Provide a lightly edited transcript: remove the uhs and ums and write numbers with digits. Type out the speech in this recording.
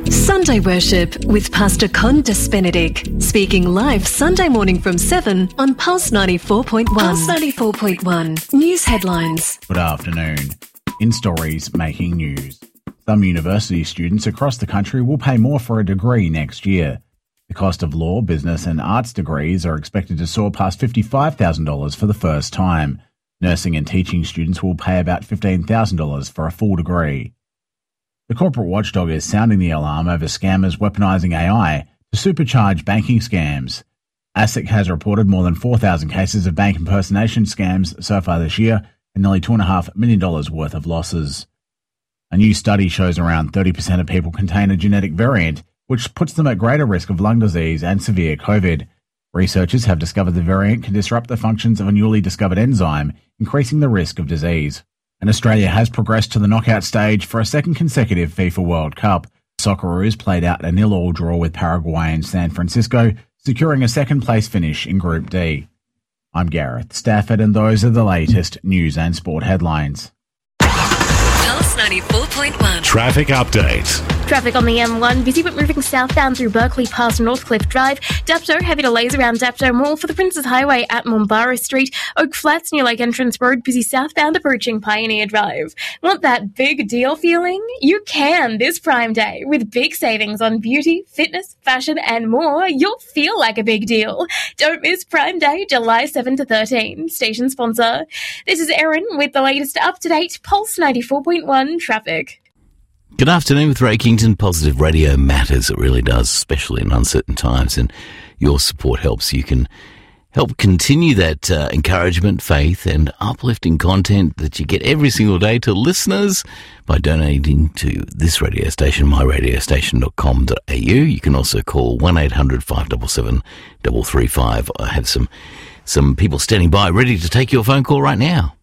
Sunday Worship with Pastor Condas Benedict, speaking live Sunday morning from 7 on Pulse 94.1. Pulse 94.1. News headlines. Good afternoon. In stories making news. Some university students across the country will pay more for a degree next year. The cost of law, business and arts degrees are expected to soar past $55,000 for the first time. Nursing and teaching students will pay about $15,000 for a full degree. The corporate watchdog is sounding the alarm over scammers weaponising AI to supercharge banking scams. ASIC has reported more than 4,000 cases of bank impersonation scams so far this year and nearly $2.5 million worth of losses. A new study shows around 30% of people contain a genetic variant, which puts them at greater risk of lung disease and severe COVID. Researchers have discovered the variant can disrupt the functions of a newly discovered enzyme, increasing the risk of disease. And Australia has progressed to the knockout stage for a second consecutive FIFA World Cup. Socceroos played out a 0-0 draw with Paraguay in San Francisco, securing a second-place finish in Group D. I'm Gareth Stafford, and those are the latest news and sport headlines. Pulse 94.1. Traffic update. Traffic on the M1, busy but moving southbound through Berkeley past Northcliffe Drive. Dapto, heavy delays around Dapto Mall for the Princes Highway at Mombara Street. Oak Flats near Lake Entrance Road, busy southbound approaching Pioneer Drive. Want that big deal feeling? You can this Prime Day. With big savings on beauty, fitness, fashion and more, you'll feel like a big deal. Don't miss Prime Day, July 7 to 13. Station sponsor. This is Erin with the latest up-to-date Pulse 94.1 traffic. Good afternoon with Ray Kington. Positive radio matters. It really does, especially in uncertain times, and your support helps. You can help continue that encouragement, faith and uplifting content that you get every single day to listeners by donating to this radio station, myradiostation.com.au. You can also call 1-800-577-335. I have some people standing by ready to take your phone call right now.